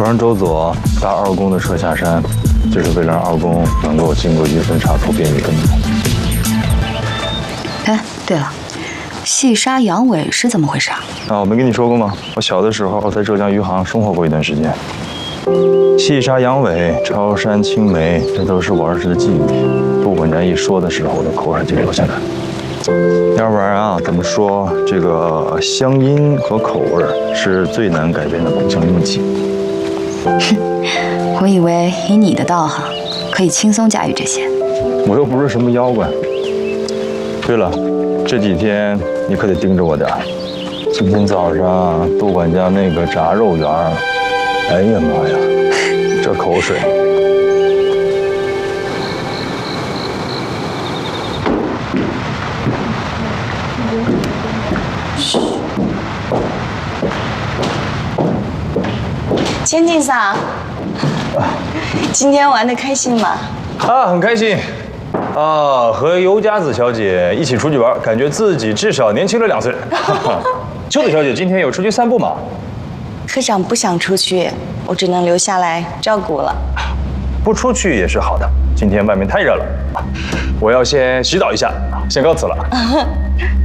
说让周佐搭二公的车下山，就是为了让二公能够经过云分岔口便于跟踪。 哎，对了，细沙阳痿是怎么回事啊？ 我没跟你说过吗？我小的时候在浙江余杭生活过一段时间。细沙阳痿、超山青梅，这都是我儿时的记忆。杜管家一说的时候，我的口水就流下来。要不然啊，怎么说这个乡音和口味是最难改变的骨相印记？ 我以为以你的道行，可以轻松驾驭这些。 我又不是什么妖怪。对了，这几天你可得盯着我点儿。今天早上杜管家那个炸肉圆儿，哎呀妈呀，这口水！ 千金桑，今天玩得开心吗？ 很开心。和尤佳子小姐一起出去玩，感觉自己至少年轻了2岁。秋子小姐今天有出去散步吗？ 科长不想出去，我只能留下来照顾了。 不出去也是好的，今天外面太热了。我要先洗澡一下，先告辞了。